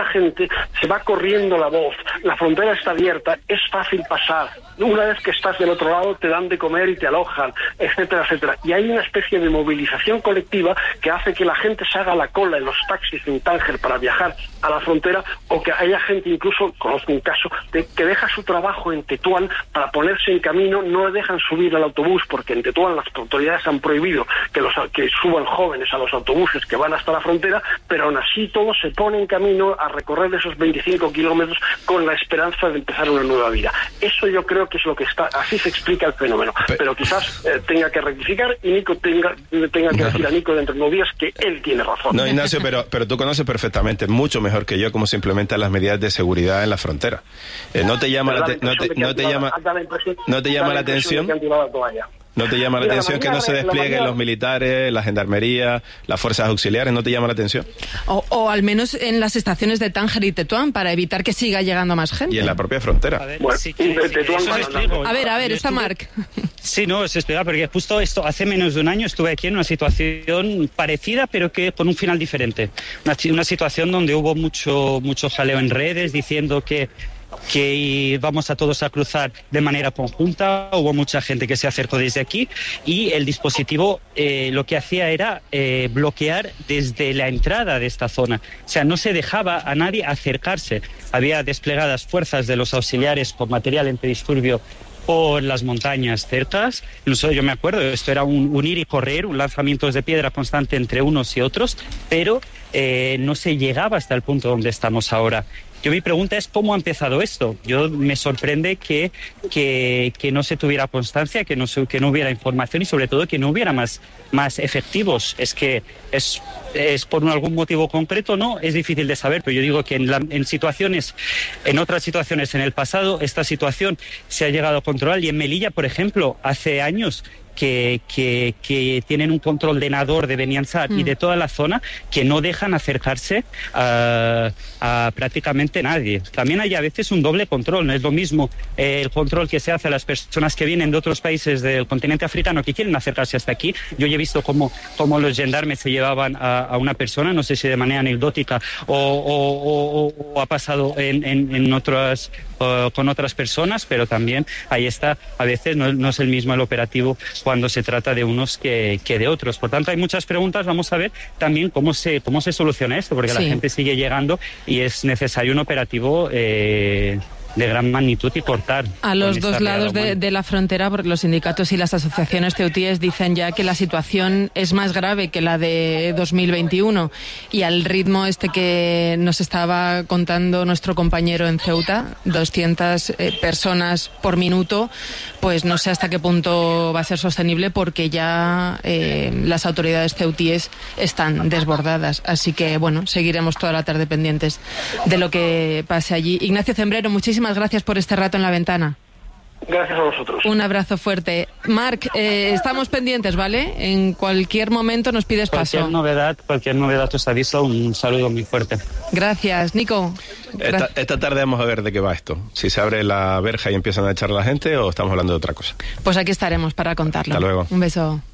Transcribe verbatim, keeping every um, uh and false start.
mucha gente, se va corriendo la voz, la frontera está abierta, es fácil pasar, una vez que estás del otro lado te dan de comer y te alojan, etcétera, etcétera. Y hay una especie de movilización colectiva que hace que la gente se haga la cola en los taxis en Tánger para viajar a la frontera, o que haya gente, incluso conozco un caso, de, que deja su trabajo en Tetuán para ponerse en camino, no le dejan subir al autobús porque en Tetuán las autoridades han prohibido que, los, que suban jóvenes a los autobuses que van hasta la frontera, pero aún así todo se pone en camino a recorrer esos veinticinco kilómetros con la esperanza de empezar una nueva vida. Eso yo creo que es lo que está, así se explica el fenómeno. Pero, pero quizás eh, tenga que rectificar y Nico tenga, tenga que decir a Nico dentro de unos días que él tiene razón. No, Ignacio, pero, pero tú conoces perfectamente, mucho mejor que yo, cómo se implementan las medidas de seguridad en la frontera. Eh, ¿No te llama la, te, no te, no te llama, no te llama la atención? ¿No te llama la Mira, atención la que no se mañana, desplieguen mañana... los militares, la gendarmería, las fuerzas auxiliares? ¿No te llama la atención? O, o al menos en las estaciones de Tánger y Tetuán, para evitar que siga llegando más gente. Y en la propia frontera. A ver, Bueno, sí que, de Tetuán, eso no, es no, no. A ver, a ver, está Estuve... Marc. Sí, no, se explica, porque justo esto, hace menos de un año estuve aquí en una situación parecida, pero que con un final diferente. Una, una situación donde hubo mucho, mucho jaleo en redes diciendo que que vamos a todos a cruzar de manera conjunta. Hubo mucha gente que se acercó desde aquí y el dispositivo eh, lo que hacía era eh, bloquear desde la entrada de esta zona. O sea, no se dejaba a nadie acercarse. Había desplegadas fuerzas de los auxiliares con material antidisturbio por las montañas cercas. Incluso yo me acuerdo, esto era un, un ir y correr, un lanzamiento de piedra constante entre unos y otros, pero eh, no se llegaba hasta el punto donde estamos ahora. Yo mi pregunta es cómo ha empezado esto. Yo me sorprende que, que, que no se tuviera constancia, que no, se, que no hubiera información y sobre todo que no hubiera más, más efectivos. Es que es, es por algún motivo concreto, no, es difícil de saber, pero yo digo que en, la, en situaciones, en otras situaciones en el pasado, esta situación se ha llegado a controlar. Y en Melilla, por ejemplo, hace años Que, que, que tienen un control de Nador, de Beniansar mm. y de toda la zona, que no dejan acercarse a, a prácticamente nadie. También hay a veces un doble control, no es lo mismo eh, el control que se hace a las personas que vienen de otros países del continente africano que quieren acercarse hasta aquí. Yo ya he visto cómo, cómo los gendarmes se llevaban a, a una persona, no sé si de manera anecdótica o, o, o, o ha pasado en, en, en otras, uh, con otras personas, pero también ahí está, a veces no, no es el mismo el operativo cuando se trata de unos que, que de otros. Por tanto, hay muchas preguntas. Vamos a ver también cómo se cómo se soluciona esto, porque sí, la gente sigue llegando y es necesario un operativo eh, de gran magnitud y cortar. A los dos lados de, de la frontera, porque los sindicatos y las asociaciones ceutíes dicen ya que la situación es más grave que la de dos mil veintiuno, y al ritmo este que nos estaba contando nuestro compañero en Ceuta, doscientas eh, personas por minuto, pues no sé hasta qué punto va a ser sostenible, porque ya eh, las autoridades ceutíes están desbordadas. Así que, bueno, seguiremos toda la tarde pendientes de lo que pase allí. Ignacio Cembrero, muchísimas gracias por este rato en La Ventana. Gracias a vosotros. Un abrazo fuerte. Marc, eh, estamos pendientes, ¿vale? En cualquier momento nos pides paso. Cualquier novedad, cualquier novedad os aviso. Un saludo muy fuerte. Gracias, Nico. Esta, esta tarde vamos a ver de qué va esto. Si se abre la verja y empiezan a echar a la gente, o estamos hablando de otra cosa. Pues aquí estaremos para contarlo. Hasta luego. Un beso.